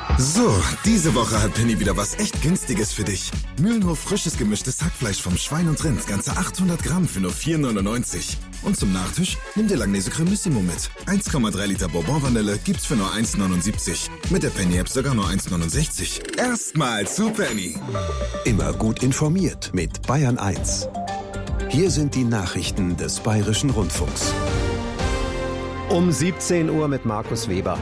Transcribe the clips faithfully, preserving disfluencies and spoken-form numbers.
So, diese Woche hat Penny wieder was echt Günstiges für dich. Mühlenhof frisches gemischtes Hackfleisch vom Schwein und Rind, ganze achthundert Gramm für nur vier neunundneunzig. Und zum Nachtisch nimm dir Langnese Cremissimo mit. eins Komma drei Liter Bourbon-Vanille gibt's für nur eins neunundsiebzig. Mit der Penny-App sogar nur eins neunundsechzig. Erstmal zu Penny. Immer gut informiert mit Bayern eins. Hier sind die Nachrichten des Bayerischen Rundfunks. Um siebzehn Uhr mit Markus Weber.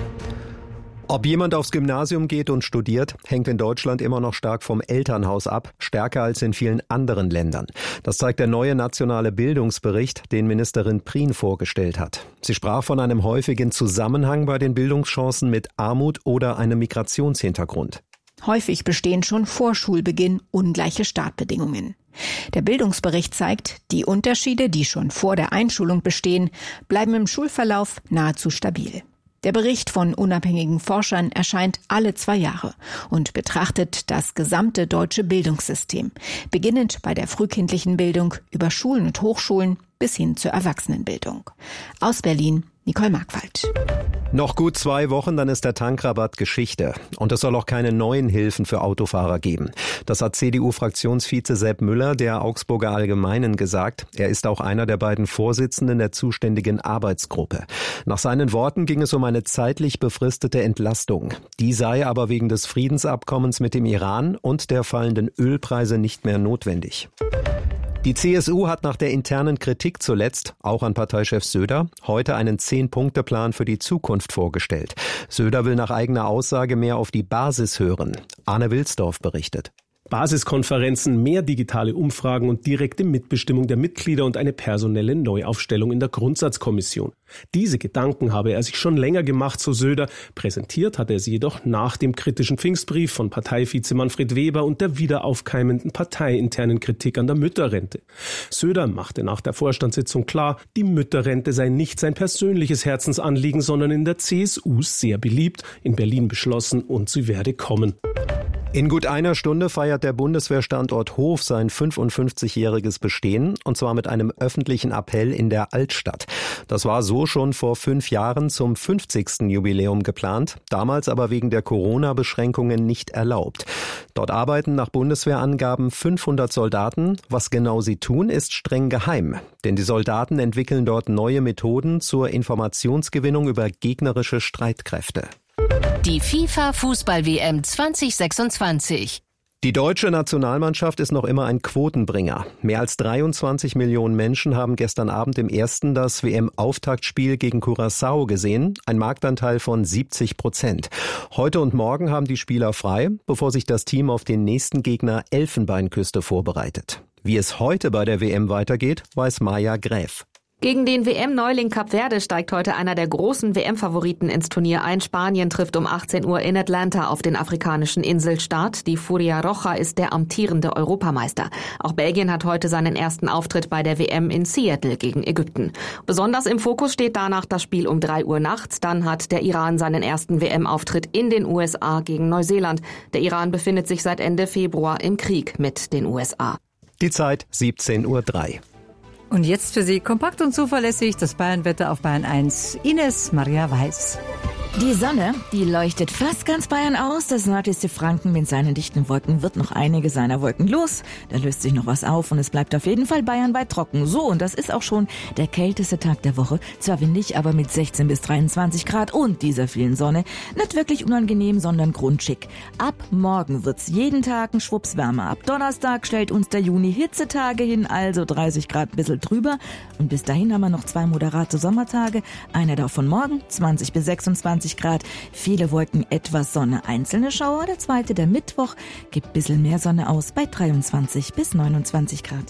Ob jemand aufs Gymnasium geht und studiert, hängt in Deutschland immer noch stark vom Elternhaus ab, stärker als in vielen anderen Ländern. Das zeigt der neue nationale Bildungsbericht, den Ministerin Prien vorgestellt hat. Sie sprach von einem häufigen Zusammenhang bei den Bildungschancen mit Armut oder einem Migrationshintergrund. Häufig bestehen schon vor Schulbeginn ungleiche Startbedingungen. Der Bildungsbericht zeigt, die Unterschiede, die schon vor der Einschulung bestehen, bleiben im Schulverlauf nahezu stabil. Der Bericht von unabhängigen Forschern erscheint alle zwei Jahre und betrachtet das gesamte deutsche Bildungssystem, beginnend bei der frühkindlichen Bildung über Schulen und Hochschulen bis hin zur Erwachsenenbildung. Aus Berlin, Nicole Markwald. Noch gut zwei Wochen, dann ist der Tankrabatt Geschichte. Und es soll auch keine neuen Hilfen für Autofahrer geben. Das hat C D U-Fraktionsvize Sepp Müller der Augsburger Allgemeinen gesagt. Er ist auch einer der beiden Vorsitzenden der zuständigen Arbeitsgruppe. Nach seinen Worten ging es um eine zeitlich befristete Entlastung. Die sei aber wegen des Friedensabkommens mit dem Iran und der fallenden Ölpreise nicht mehr notwendig. Die C S U hat nach der internen Kritik zuletzt, auch an Parteichef Söder, heute einen Zehn-Punkte-Plan für die Zukunft vorgestellt. Söder will nach eigener Aussage mehr auf die Basis hören. Arne Wilsdorf berichtet. Basiskonferenzen, mehr digitale Umfragen und direkte Mitbestimmung der Mitglieder und eine personelle Neuaufstellung in der Grundsatzkommission. Diese Gedanken habe er sich schon länger gemacht, so Söder. Präsentiert hat er sie jedoch nach dem kritischen Pfingstbrief von Parteivize Manfred Weber und der wieder aufkeimenden parteiinternen Kritik an der Mütterrente. Söder machte nach der Vorstandssitzung klar, die Mütterrente sei nicht sein persönliches Herzensanliegen, sondern in der C S U sehr beliebt, in Berlin beschlossen und sie werde kommen. In gut einer Stunde feiert der Bundeswehrstandort Hof sein fünfundfünfzigjähriges Bestehen, und zwar mit einem öffentlichen Appell in der Altstadt. Das war so schon vor fünf Jahren zum fünfzigsten Jubiläum geplant, damals aber wegen der Corona-Beschränkungen nicht erlaubt. Dort arbeiten nach Bundeswehrangaben fünfhundert Soldaten. Was genau sie tun, ist streng geheim. Denn die Soldaten entwickeln dort neue Methoden zur Informationsgewinnung über gegnerische Streitkräfte. Die FIFA-Fußball-W M zwanzig sechsundzwanzig. Die deutsche Nationalmannschaft ist noch immer ein Quotenbringer. Mehr als dreiundzwanzig Millionen Menschen haben gestern Abend im ersten das W M-Auftaktspiel gegen Curaçao gesehen, ein Marktanteil von siebzig Prozent. Heute und morgen haben die Spieler frei, bevor sich das Team auf den nächsten Gegner Elfenbeinküste vorbereitet. Wie es heute bei der W M weitergeht, weiß Maja Gräf. Gegen den W M-Neuling Kap Verde steigt heute einer der großen W M-Favoriten ins Turnier ein. Spanien trifft um achtzehn Uhr in Atlanta auf den afrikanischen Inselstaat. Die Furia Roja ist der amtierende Europameister. Auch Belgien hat heute seinen ersten Auftritt bei der W M in Seattle gegen Ägypten. Besonders im Fokus steht danach das Spiel um drei Uhr nachts. Dann hat der Iran seinen ersten W M-Auftritt in den U S A gegen Neuseeland. Der Iran befindet sich seit Ende Februar im Krieg mit den U S A. Die Zeit siebzehn Uhr drei. Und jetzt für Sie kompakt und zuverlässig das Bayernwetter auf Bayern eins. Ines Maria Weiß. Die Sonne, die leuchtet fast ganz Bayern aus. Das nördlichste Franken mit seinen dichten Wolken wird noch einige seiner Wolken los. Da löst sich noch was auf und es bleibt auf jeden Fall bayernweit trocken. So, und das ist auch schon der kälteste Tag der Woche. Zwar windig, aber mit sechzehn bis dreiundzwanzig Grad und dieser vielen Sonne. Nicht wirklich unangenehm, sondern grundschick. Ab morgen wird's jeden Tag ein Schwupps wärmer. Ab Donnerstag stellt uns der Juni Hitzetage hin, also dreißig Grad ein bisschen drüber. Und bis dahin haben wir noch zwei moderate Sommertage. Einer davon morgen, zwanzig bis sechsundzwanzig Grad, viele Wolken, etwas Sonne, einzelne Schauer. Der zweite, der Mittwoch, gibt ein bisschen mehr Sonne aus bei dreiundzwanzig bis neunundzwanzig Grad.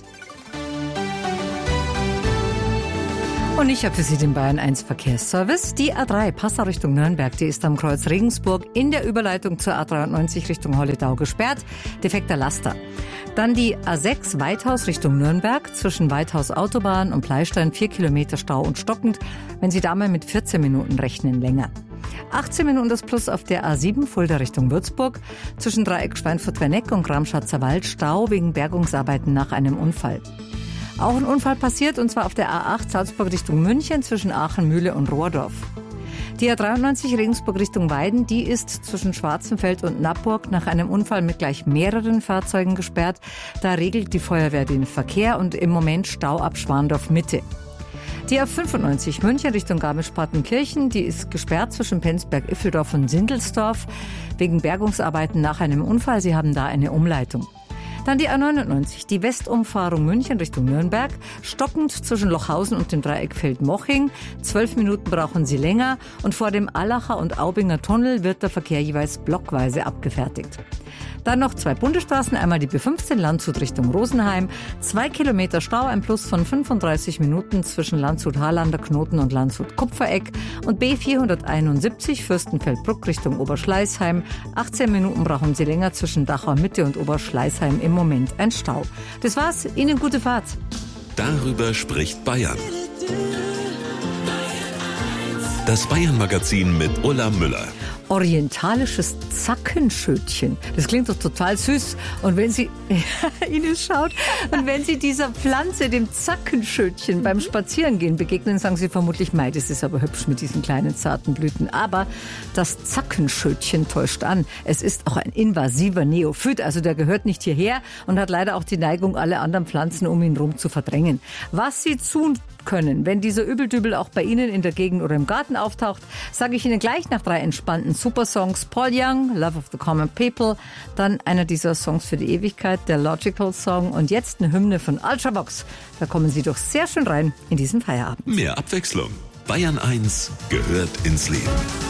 Und ich habe für Sie den Bayern eins Verkehrsservice. Die A drei Passau Richtung Nürnberg, die ist am Kreuz Regensburg in der Überleitung zur A dreiundneunzig Richtung Holledau gesperrt. Defekter Laster. Dann die A sechs Weithaus Richtung Nürnberg, zwischen Weithaus Autobahn und Pleistein, vier Kilometer Stau und stockend. Wenn Sie da mal mit vierzehn Minuten rechnen, länger. achtzehn Minuten das Plus auf der A sieben Fulda Richtung Würzburg, zwischen Dreieck Schweinfurt-Werneck und Gramschatzer Wald, Stau wegen Bergungsarbeiten nach einem Unfall. Auch ein Unfall passiert, und zwar auf der A acht Salzburg Richtung München, zwischen Aachen, Mühle und Rohrdorf. Die A dreiundneunzig Regensburg Richtung Weiden, die ist zwischen Schwarzenfeld und Nappburg nach einem Unfall mit gleich mehreren Fahrzeugen gesperrt. Da regelt die Feuerwehr den Verkehr und im Moment Stau ab Schwandorf Mitte. Die A fünfundneunzig München Richtung Garmisch-Partenkirchen, die ist gesperrt zwischen Penzberg-Iffeldorf und Sindelsdorf wegen Bergungsarbeiten nach einem Unfall. Sie haben da eine Umleitung. Dann die A neunundneunzig, die Westumfahrung München Richtung Nürnberg, stockend zwischen Lochhausen und dem Dreieck Feldmoching. Zwölf Minuten brauchen Sie länger und vor dem Allacher und Aubinger Tunnel wird der Verkehr jeweils blockweise abgefertigt. Dann noch zwei Bundesstraßen, einmal die B fünfzehn Landshut Richtung Rosenheim. Zwei Kilometer Stau, ein Plus von fünfunddreißig Minuten zwischen Landshut-Harlander Knoten und Landshut-Kupfereck. Und B vierhunderteinundsiebzig Fürstenfeldbruck Richtung Oberschleißheim. achtzehn Minuten brauchen Sie länger zwischen Dachau Mitte und Oberschleißheim. Im Moment ein Stau. Das war's. Ihnen gute Fahrt. Darüber spricht Bayern. Das Bayern-Magazin mit Ulla Müller. Orientalisches Zackenschötchen. Das klingt doch total süß. Und wenn Sie, Ines schaut, und wenn Sie dieser Pflanze, dem Zackenschötchen, beim Spazierengehen begegnen, sagen Sie vermutlich, mei, das ist aber hübsch mit diesen kleinen zarten Blüten. Aber das Zackenschötchen täuscht an. Es ist auch ein invasiver Neophyt, also der gehört nicht hierher und hat leider auch die Neigung, alle anderen Pflanzen um ihn rum zu verdrängen. Was Sie tun können, wenn dieser Übeldübel auch bei Ihnen in der Gegend oder im Garten auftaucht, sage ich Ihnen gleich nach drei entspannten Supersongs. Paul Young, Love of the Common People, dann einer dieser Songs für die Ewigkeit, der Logical Song und jetzt eine Hymne von Ultravox. Da kommen Sie doch sehr schön rein in diesen Feierabend. Mehr Abwechslung. Bayern eins gehört ins Leben.